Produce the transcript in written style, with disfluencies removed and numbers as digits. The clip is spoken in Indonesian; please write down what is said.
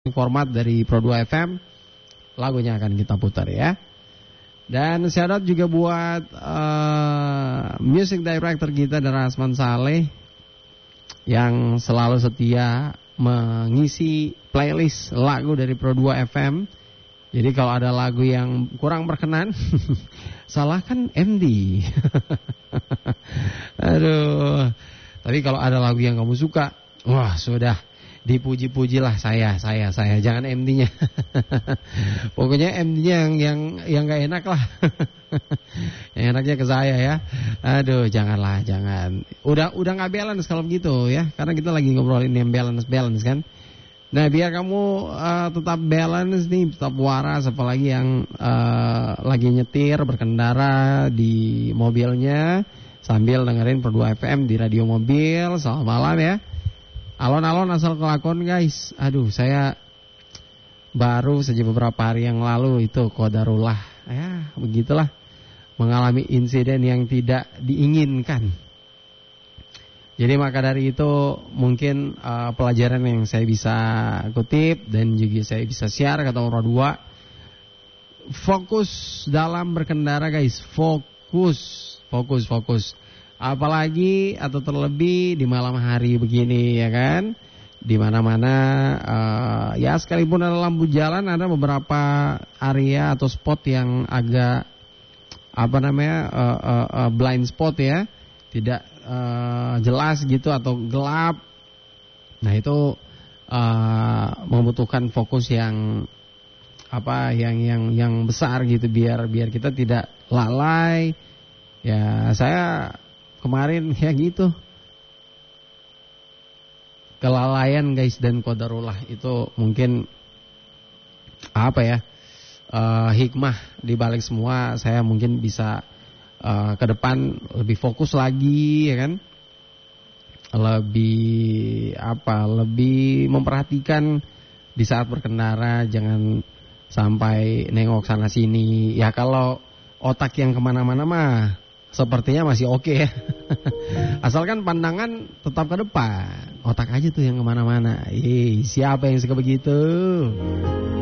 format dari Pro 2 FM, lagunya akan kita putar ya. Dan shout out juga buat music director kita Rasman Saleh yang selalu setia mengisi playlist lagu dari Pro 2 FM. Jadi kalau ada lagu yang kurang berkenan, salahkan MD. Aduh. Tapi kalau ada lagu yang kamu suka, wah sudah dipuji-pujilah saya. Jangan MD-nya. Pokoknya MD-nya yang nggak enak lah. Yang enaknya ke saya ya. Aduh, jangan. Udah nggak balance kalau begitu ya. Karena kita lagi ngobrolin yang balance kan. Nah, biar kamu tetap balance nih, tetap waras, apalagi yang lagi nyetir, berkendara di mobilnya sambil dengerin Pro 2 FM di radio mobil. Selamat malam ya. Alon-alon asal kelakon guys. Aduh, saya baru saja beberapa hari yang lalu itu qadarullah. Ya, begitulah. Mengalami insiden yang tidak diinginkan. Jadi maka dari itu mungkin pelajaran yang saya bisa kutip dan juga saya bisa share kata orang dua. Fokus dalam berkendara guys, fokus. Apalagi atau terlebih di malam hari begini ya kan. Di mana-mana ya sekalipun ada lampu jalan ada beberapa area atau spot yang agak blind spot ya. Tidak jelas gitu atau gelap. Nah itu membutuhkan fokus yang besar gitu biar kita tidak lalai. Ya saya kemarin ya gitu. Kelalaian guys dan qadarullah itu mungkin hikmah di balik semua. Saya mungkin bisa ke depan lebih fokus lagi ya kan, lebih memperhatikan di saat berkendara, jangan sampai nengok sana sini ya. Kalau otak yang kemana-mana mah sepertinya masih oke ya. Asalkan pandangan tetap ke depan, otak aja tuh yang kemana-mana. Siapa yang suka begitu?